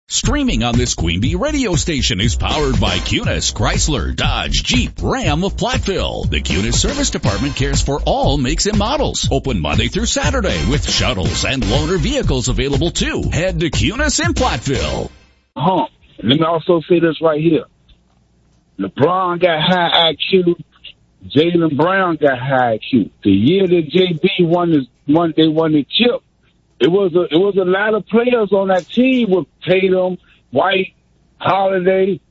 Streaming on this Queen Bee radio station is powered by Cunis, Chrysler, Dodge, Jeep, Ram of Platteville. The Cunis Service Department cares for all makes and models. Open Monday through Saturday with shuttles and loaner vehicles available too. Head to Cunis in Platteville. Let me also say this right here. LeBron got high IQ. Jaylen Brown got high IQ. The year that JB won the chip, it was a lot of players on that team with Tatum, White, Holiday.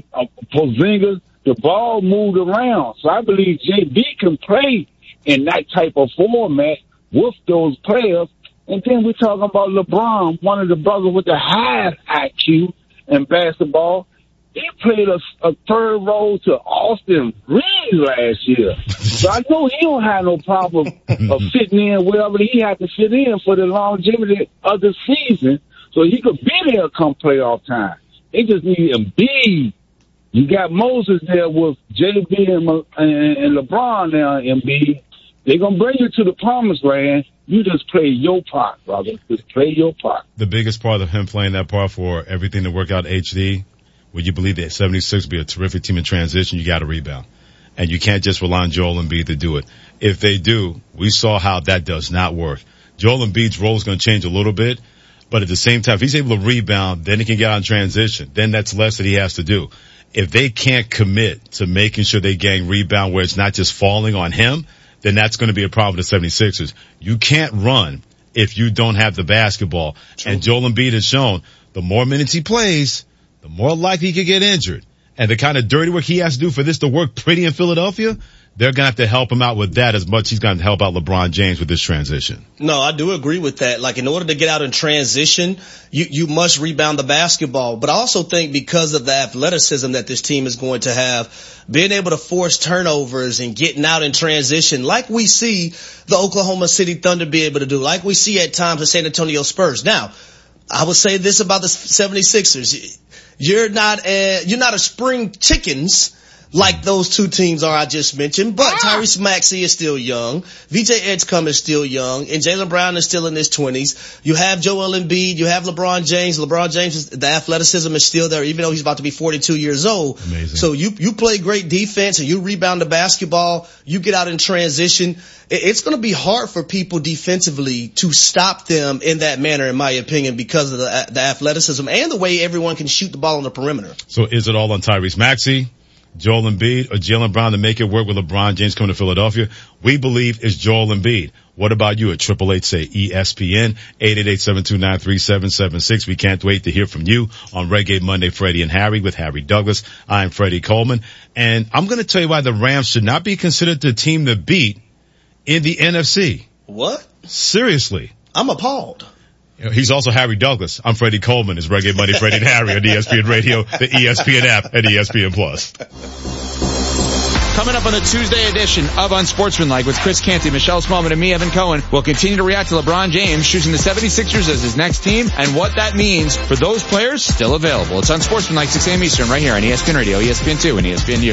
Porzingis. The ball moved around, so I believe JB can play in that type of format with those players. And then we're talking about LeBron, one of the brothers with the highest IQ in basketball. He played a third role to Austin Reeves last year. So I know he don't have no problem of fitting in wherever he had to fit in for the longevity of the season so he could be there come playoff time. They just need Embiid. You got Moses there with JB and LeBron now, Embiid. They're going to bring you to the promised land. You just play your part, brother. Just play your part. The biggest part of him playing that part for everything to work out HD, would you believe that 76 would be a terrific team in transition? You got to rebound. And you can't just rely on Joel Embiid to do it. If they do, we saw how that does not work. Joel Embiid's role is going to change a little bit, but at the same time, if he's able to rebound, then he can get out in transition. Then that's less that he has to do. If they can't commit to making sure they gang rebound where it's not just falling on him, then that's going to be a problem with the 76ers. You can't run if you don't have the basketball. True. And Joel Embiid has shown the more minutes he plays, the more likely he could get injured. And the kind of dirty work he has to do for this to work pretty in Philadelphia, they're going to have to help him out with that as much as he's going to help out LeBron James with this transition. No, I do agree with that. Like, in order to get out in transition, you must rebound the basketball. But I also think because of the athleticism that this team is going to have, being able to force turnovers and getting out in transition, like we see the Oklahoma City Thunder be able to do, like we see at times the San Antonio Spurs. Now, I would say this about the 76ers. You're not a spring chickens like those two teams are I just mentioned, but Tyrese Maxey is still young. VJ Edgecombe is still young, and Jaylen Brown is still in his 20s. You have Joel Embiid, you have LeBron James. LeBron James, the athleticism is still there, even though he's about to be 42 years old. Amazing. So you play great defense and you rebound the basketball, you get out in transition. It's going to be hard for people defensively to stop them in that manner, in my opinion, because of the athleticism and the way everyone can shoot the ball on the perimeter. So is it all on Tyrese Maxey, Joel Embiid, or Jaylen Brown to make it work with LeBron James coming to Philadelphia? We believe it's Joel Embiid. What about you at 888 say ESPN, 888-729-3776. We can't wait to hear from you on Reggae Monday, Freddie and Harry with Harry Douglas. I'm Freddie Coleman, and I'm going to tell you why the Rams should not be considered the team to beat in the NFC. What? Seriously. I'm appalled. He's also Harry Douglas. I'm Freddie Coleman. It's Reggae Monday, Freddie and Harry on ESPN Radio, the ESPN app, and ESPN Plus. Coming up on the Tuesday edition of Unsportsmanlike with Chris Canty, Michelle Smallman, and me, Evan Cohen, we'll continue to react to LeBron James choosing the 76ers as his next team and what that means for those players still available. It's Unsportsmanlike, 6 a.m. Eastern, right here on ESPN Radio, ESPN2, and ESPNU.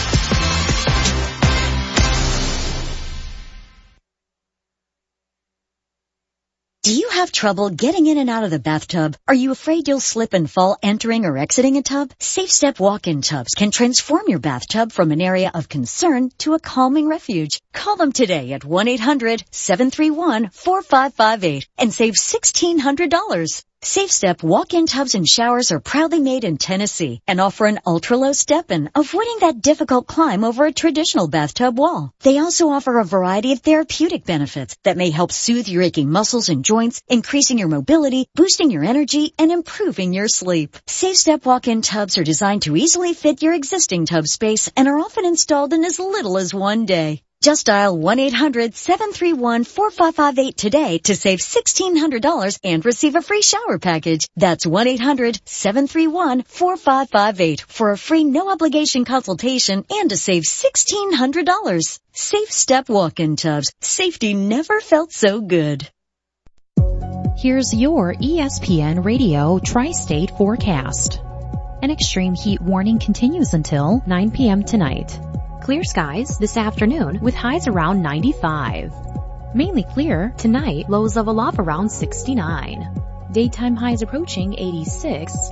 Do you have trouble getting in and out of the bathtub? Are you afraid you'll slip and fall entering or exiting a tub? Safe Step walk-in tubs can transform your bathtub from an area of concern to a calming refuge. Call them today at 1-800-731-4558 and save $1,600. Safe Step walk-in tubs and showers are proudly made in Tennessee and offer an ultra-low step-in, avoiding that difficult climb over a traditional bathtub wall. They also offer a variety of therapeutic benefits that may help soothe your aching muscles and joints, increasing your mobility, boosting your energy, and improving your sleep. Safe Step walk-in tubs are designed to easily fit your existing tub space and are often installed in as little as one day. Just dial 1-800-731-4558 today to save $1,600 and receive a free shower package. That's 1-800-731-4558 for a free no-obligation consultation and to save $1,600. Safe Step walk-in tubs. Safety never felt so good. Here's your ESPN Radio Tri-State forecast. An extreme heat warning continues until 9 p.m. tonight. Clear skies this afternoon with highs around 95. Mainly clear tonight, lows level off around 69. Daytime highs approaching 86.